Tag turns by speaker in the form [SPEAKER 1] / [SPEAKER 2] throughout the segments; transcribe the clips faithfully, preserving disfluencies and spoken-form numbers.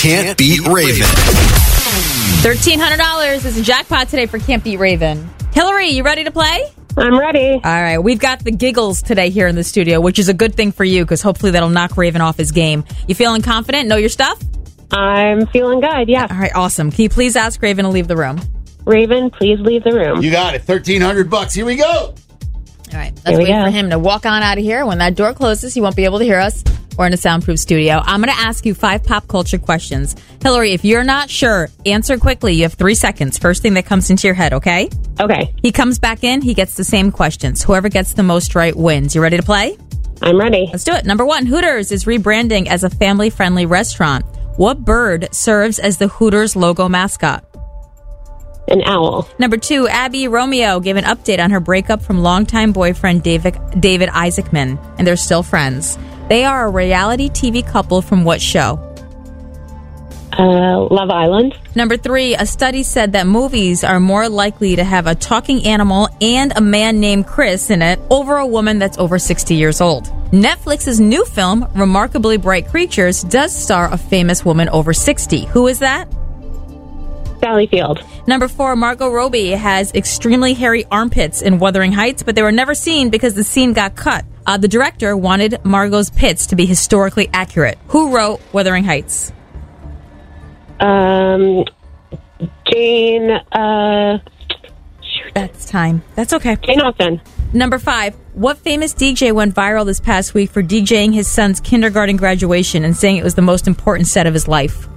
[SPEAKER 1] Can't Beat Raven.
[SPEAKER 2] thirteen hundred dollars is a jackpot today for Can't Beat Raven. Hillary, you ready to play?
[SPEAKER 3] I'm ready.
[SPEAKER 2] All right, we've got the giggles today here in the studio, which is a good thing for you because hopefully that'll knock Raven off his game. You feeling confident? Know your stuff?
[SPEAKER 3] I'm feeling good, yeah.
[SPEAKER 2] All right, awesome. Can you please ask Raven to leave the room?
[SPEAKER 3] Raven, please leave the room.
[SPEAKER 4] You got it. thirteen hundred bucks. Here we go.
[SPEAKER 2] All right, let's
[SPEAKER 3] Here we
[SPEAKER 2] wait
[SPEAKER 3] go.
[SPEAKER 2] for him to walk on out of here. When that door closes, he won't be able to hear us. We're in a soundproof studio. I'm going to ask you five pop culture questions. Hillary, if you're not sure, answer quickly. You have three seconds. First thing that comes into your head, okay?
[SPEAKER 3] Okay,
[SPEAKER 2] He comes back in. He gets the same questions. Whoever gets the most right wins. You ready to play?
[SPEAKER 3] I'm ready.
[SPEAKER 2] Let's do it. Number one, Hooters is rebranding as a family-friendly restaurant. What bird serves as the Hooters logo mascot?
[SPEAKER 3] An owl.
[SPEAKER 2] Number two, Abby Romeo gave an update on her breakup from longtime boyfriend David, David Isaacman, and they're still friends. They are a reality T V couple from what show?
[SPEAKER 3] Uh, Love Island.
[SPEAKER 2] Number three, a study said that movies are more likely to have a talking animal and a man named Chris in it over a woman that's over sixty years old. Netflix's new film, Remarkably Bright Creatures, does star a famous woman over sixty. Who is that?
[SPEAKER 3] Sally Field.
[SPEAKER 2] Number four, Margot Robbie has extremely hairy armpits in Wuthering Heights, but they were never seen because the scene got cut. Uh, the director wanted Margot's pits to be historically accurate. Who wrote Wuthering Heights?
[SPEAKER 3] Um, Jane, uh,
[SPEAKER 2] That's time. That's okay.
[SPEAKER 3] Jane Austen.
[SPEAKER 2] Number five, what famous D J went viral this past week for DJing his son's kindergarten graduation and saying it was the most important set of his life?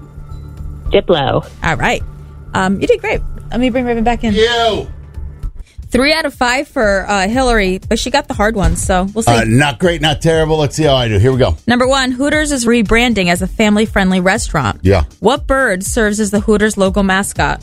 [SPEAKER 3] Diplo.
[SPEAKER 2] All right. Um, you did great. Let me bring Raven back in.
[SPEAKER 4] You.
[SPEAKER 2] Three out of five for uh, Hillary, but she got the hard ones, so we'll see.
[SPEAKER 4] Uh, not great, not terrible. Let's see how I do. Here we go.
[SPEAKER 2] Number one, Hooters is rebranding as a family-friendly restaurant.
[SPEAKER 4] Yeah.
[SPEAKER 2] What bird serves as the Hooters logo mascot?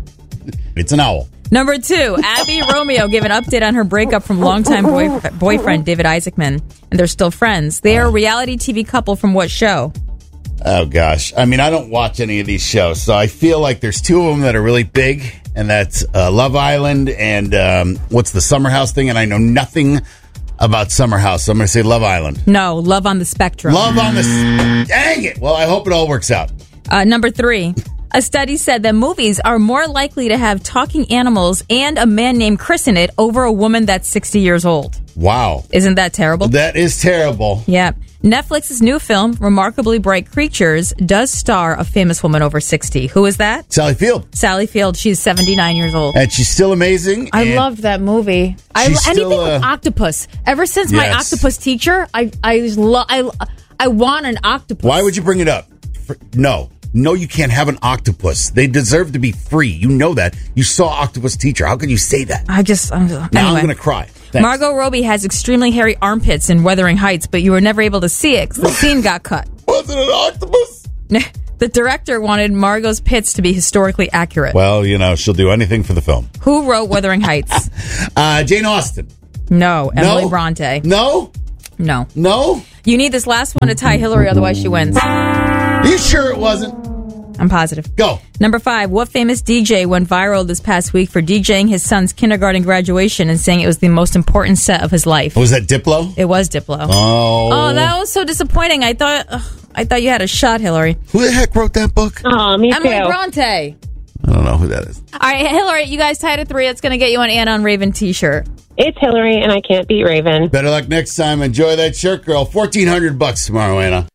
[SPEAKER 4] It's an owl.
[SPEAKER 2] Number two, Abby Romeo gave an update on her breakup from longtime boy- boyfriend David Isaacman, and they're still friends. They are a reality T V couple from what show?
[SPEAKER 4] Oh, gosh. I mean, I don't watch any of these shows, so I feel like there's two of them that are really big, and that's uh, Love Island and um, what's the Summer House thing, and I know nothing about Summer House, so I'm going to say Love Island.
[SPEAKER 2] No, Love on the Spectrum.
[SPEAKER 4] Love on the... Dang it! Well, I hope it all works out.
[SPEAKER 2] Uh, number three, a study said that movies are more likely to have talking animals and a man named Chris in it over a woman that's sixty years old.
[SPEAKER 4] Wow.
[SPEAKER 2] Isn't that terrible?
[SPEAKER 4] That is terrible.
[SPEAKER 2] Yeah. Netflix's new film, Remarkably Bright Creatures, does star a famous woman over sixty. Who is that?
[SPEAKER 4] Sally Field.
[SPEAKER 2] Sally Field. She's seventy-nine years old.
[SPEAKER 4] And she's still amazing.
[SPEAKER 2] I
[SPEAKER 4] and
[SPEAKER 2] loved that movie. I
[SPEAKER 4] She's
[SPEAKER 2] anything
[SPEAKER 4] still, uh,
[SPEAKER 2] with octopus. Ever since my
[SPEAKER 4] Yes.
[SPEAKER 2] octopus teacher, I I lo- I I want an octopus.
[SPEAKER 4] Why would you bring it up? For, no. No, you can't have an octopus. They deserve to be free. You know that. You saw Octopus Teacher. How can you say that?
[SPEAKER 2] I just I'm,
[SPEAKER 4] Now
[SPEAKER 2] anyway.
[SPEAKER 4] I'm going to cry. Thanks.
[SPEAKER 2] Margot Robbie has extremely hairy armpits in Wuthering Heights, but you were never able to see it because the scene got cut.
[SPEAKER 4] Was it an octopus?
[SPEAKER 2] The director wanted Margot's pits to be historically accurate.
[SPEAKER 4] Well, you know, she'll do anything for the film.
[SPEAKER 2] Who wrote Wuthering Heights?
[SPEAKER 4] Uh, Jane Austen.
[SPEAKER 2] No, Emily
[SPEAKER 4] No?
[SPEAKER 2] Bronte.
[SPEAKER 4] No?
[SPEAKER 2] No.
[SPEAKER 4] No?
[SPEAKER 2] You need this last one to tie Hillary, otherwise she wins.
[SPEAKER 4] Are you sure it wasn't?
[SPEAKER 2] I'm positive.
[SPEAKER 4] Go.
[SPEAKER 2] Number five, what famous D J went viral this past week for DJing his son's kindergarten graduation and saying it was the most important set of his life?
[SPEAKER 4] Was that Diplo?
[SPEAKER 2] It was Diplo.
[SPEAKER 4] Oh.
[SPEAKER 2] Oh, that was so disappointing. I thought ugh, I thought you had a shot, Hillary.
[SPEAKER 4] Who the heck wrote that book?
[SPEAKER 3] Oh, me
[SPEAKER 2] Emily
[SPEAKER 3] too.
[SPEAKER 2] Bronte.
[SPEAKER 4] I don't know who that is.
[SPEAKER 2] All right, Hillary, you guys tied at three. That's going to get you an Anna on Raven t-shirt.
[SPEAKER 3] It's Hillary, and I can't beat Raven.
[SPEAKER 4] Better luck next time. Enjoy that shirt, girl. fourteen hundred bucks tomorrow, Anna.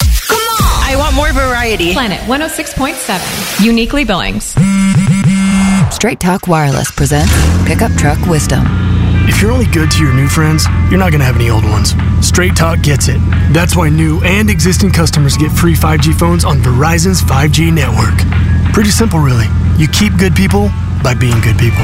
[SPEAKER 5] I want more variety.
[SPEAKER 6] Planet one oh six point seven. Uniquely Billings.
[SPEAKER 7] Straight Talk Wireless presents Pickup Truck Wisdom.
[SPEAKER 8] If you're only good to your new friends, you're not going to have any old ones. Straight Talk gets it. That's why new and existing customers get free five G phones on Verizon's five G network. Pretty simple, really. You keep good people by being good people.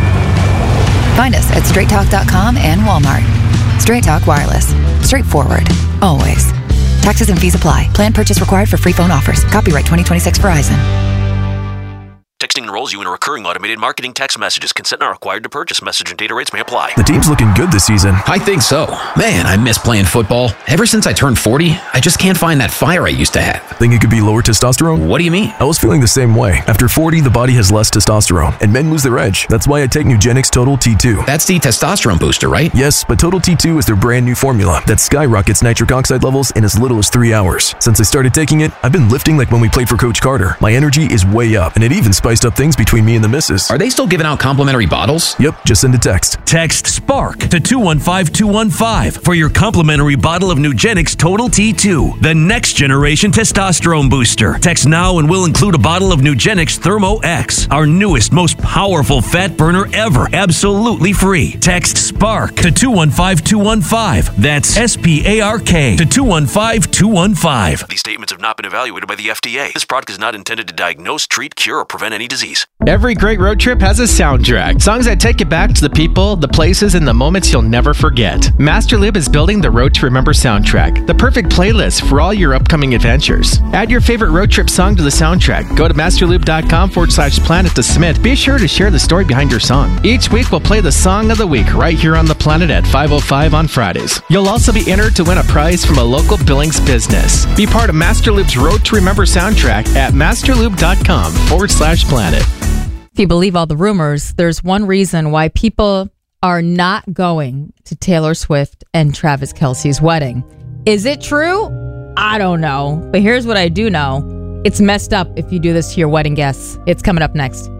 [SPEAKER 7] Find us at straight talk dot com and Walmart. Straight Talk Wireless. Straightforward. Always. Taxes and fees apply. Plan purchase required for free phone offers. Copyright twenty twenty-six Verizon.
[SPEAKER 1] Texting enrolls you in a recurring automated marketing text messages. Consent not required to purchase. Message and data rates may apply.
[SPEAKER 9] The team's looking good this season.
[SPEAKER 10] I think so. Man, I miss playing football. Ever since I turned forty, I just can't find that fire I used to have.
[SPEAKER 9] Think it could be lower testosterone?
[SPEAKER 10] What do you mean?
[SPEAKER 9] I was feeling the same way. After forty, the body has less testosterone, and men lose their edge. That's why I take Nugenix Total T two.
[SPEAKER 10] That's the testosterone booster, right?
[SPEAKER 9] Yes, but Total T two is their brand new formula that skyrockets nitric oxide levels in as little as three hours. Since I started taking it, I've been lifting like when we played for Coach Carter. My energy is way up, and it even spiced up things between me and the missus.
[SPEAKER 10] Are they still giving out complimentary bottles?
[SPEAKER 9] Yep, just send a text.
[SPEAKER 11] Text SPARK to two one five two one five for your complimentary bottle of Nugenix Total T two, the next generation testosterone booster. Text now and we'll include a bottle of Nugenix Thermo X, our newest, most powerful fat burner ever, absolutely free. Text SPARK to two one five two one five. That's S P A R K to two one five two one five.
[SPEAKER 1] These statements have not been evaluated by the F D A. This product is not intended to diagnose, treat, cure, or prevent any disease.
[SPEAKER 12] Every great road trip has a soundtrack. Songs that take you back to the people, the places, and the moments you'll never forget. MasterLib is building the Road to Remember soundtrack, the perfect playlist for all your upcoming adventures. Add your favorite road trip song to the soundtrack. Go to masterlube.com forward slash planet to submit. Be sure to share the story behind your song. Each week we'll play the song of the week right here on the planet at five oh five on Fridays. You'll also be entered to win a prize from a local Billings business. Be part of MasterLube's Road to Remember soundtrack at masterlube.com forward slash planet.
[SPEAKER 2] If you believe all the rumors, there's one reason why people are not going to Taylor Swift and Travis Kelce's wedding. Is it true? I don't know. But here's what I do know. It's messed up if you do this to your wedding guests. It's coming up next.